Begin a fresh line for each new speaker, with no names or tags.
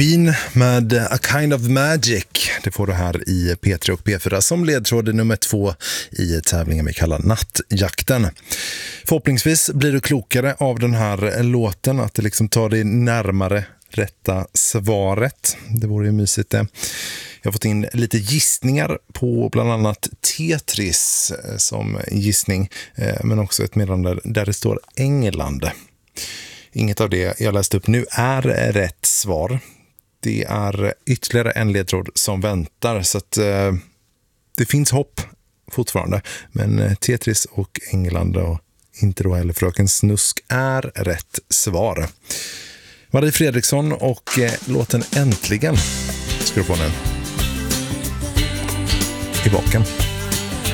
Queen med A Kind of Magic. Det får du här i P3 och P4 som ledtråd nummer 2 i tävlingen vi kallar Nattjakten. Förhoppningsvis blir du klokare av den här låten, att det liksom tar dig närmare rätta svaret. Det vore ju mysigt det. Jag har fått in lite gissningar på bland annat Tetris som gissning, men också ett meddelande där det står England. Inget av det jag läste upp nu är rätt svar. Det är ytterligare en ledtråd som väntar, så att det finns hopp fortfarande. Men Tetris och England och inte då heller Fröken Snusk är rätt svar. Marie Fredriksson och låten Äntligen ska du få nu i baken.